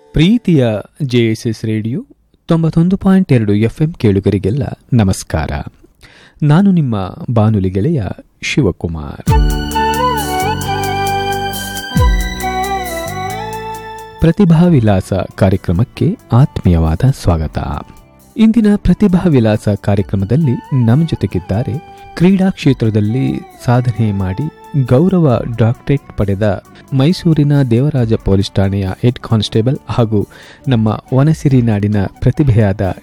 ಪ್ರೀತಿಯ JSS radio 91.2 FM ಕೇಳುಗರಿಗೆಲ್ಲ ನಮಸ್ಕಾರ. ನಾನು ನಿಮ್ಮ ಬಾನುಲಿ ಗೆಳೆಯ ಶಿವಕುಮಾರ್. ಪ್ರತಿಭಾ ವಿಲಾಸ ಕಾರ್ಯಕ್ರಮಕ್ಕೆ ಆತ್ಮೀಯವಾದ ಸ್ವಾಗತ. ಇಂದಿನ ಪ್ರತಿಭಾ ವಿಲಾಸ ಕಾರ್ಯಕ್ರಮದಲ್ಲಿ ನಮ್ಮ ಜೊತೆಗಿದ್ದಾರೆ ಕ್ರೀಡಾ ಕ್ಷೇತ್ರದಲ್ಲಿ ಸಾಧನೆ ಮಾಡಿ ಗೌರವ ಡಾಕ್ಟರೇಟ್ ಪಡೆದ ಮೈಸೂರಿನ ದೇವರಾಜ ಪೊಲೀಸ್ ಠಾಣೆಯ ಹೆಡ್ ಕಾನ್ಸ್ಟೇಬಲ್ ಹಾಗೂ ನಮ್ಮ ವನಸಿರಿ ನಾಡಿನ ಪ್ರತಿಭೆಯಾದ